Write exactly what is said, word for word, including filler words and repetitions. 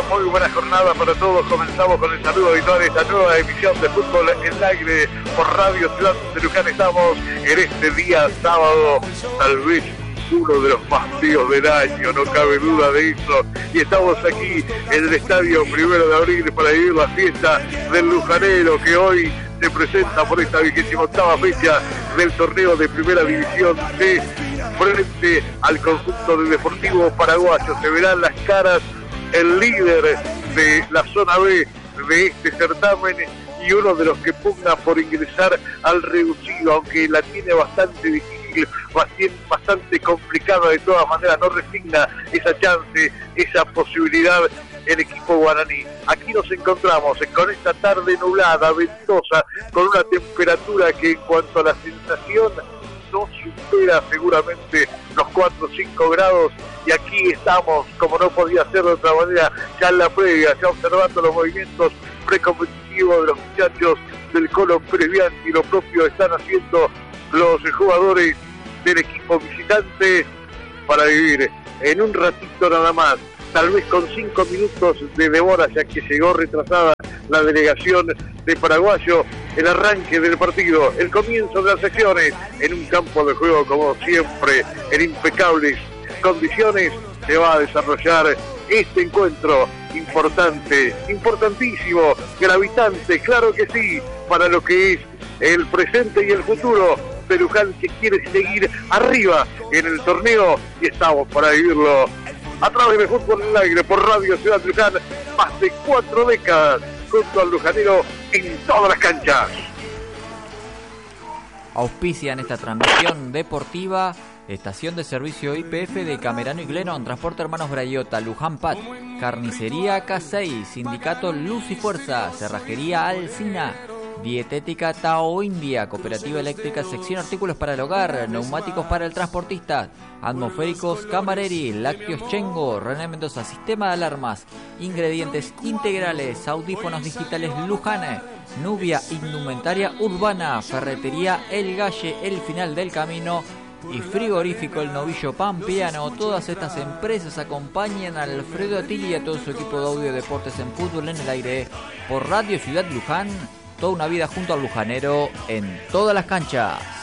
Muy buena jornada para todos. Comenzamos con el saludo habitual de esta nueva emisión de Fútbol en el Aire por Radio Ciudad de Luján. Estamos en este día sábado, tal vez uno de los más fríos del año, no cabe duda de eso. Y estamos aquí en el Estadio Primero de Abril para vivir la fiesta del lujanero que hoy se presenta por esta vigésima octava fecha del torneo de Primera División C frente al conjunto del Deportivo Paraguayo. Se verán las caras el líder de la zona B de este certamen y uno de los que pugna por ingresar al reducido, aunque la tiene bastante difícil, bastante complicada. De todas maneras no resigna esa chance, esa posibilidad el equipo guaraní. Aquí nos encontramos con esta tarde nublada, ventosa, con una temperatura que en cuanto a la sensación no supera seguramente los cuatro o cinco grados, y aquí estamos, como no podía ser de otra manera, ya en la previa, ya observando los movimientos precompetitivos de los muchachos del Colo Previanti. Lo propio están haciendo los jugadores del equipo visitante para vivir en un ratito nada más, tal vez con cinco minutos de demora, ya que llegó retrasada la delegación de Paraguayo, el arranque del partido, el comienzo de las secciones, en un campo de juego como siempre, en impecables condiciones, se va a desarrollar este encuentro importante, importantísimo, gravitante, claro que sí, para lo que es el presente y el futuro de Luján, que quiere seguir arriba en el torneo, y estamos para vivirlo a través de Fútbol en el Aire por Radio Ciudad de Luján, más de cuatro décadas junto al lujanero en todas las canchas. Auspician esta transmisión deportiva Estación de Servicio I P F de Camerano y Glennon, Transporte Hermanos Brayota, Luján Pat, Carnicería K seis, Sindicato Luz y Fuerza, Cerrajería Alcina, Dietética Tao India, Cooperativa Eléctrica, Sección Artículos para el Hogar, Neumáticos para el Transportista, Atmosféricos Camareri, Lácteos Chengo, René Mendoza, Sistema de Alarmas, Ingredientes Integrales, Audífonos Digitales Luján, Nubia Indumentaria Urbana, Ferretería El Galle, El Final del Camino y Frigorífico El Novillo Pampeano. Todas estas empresas acompañan a Alfredo Atili y a todo su equipo de audio deportes en Fútbol en el Aire por Radio Ciudad Luján. Toda una vida junto al lujanero en todas las canchas.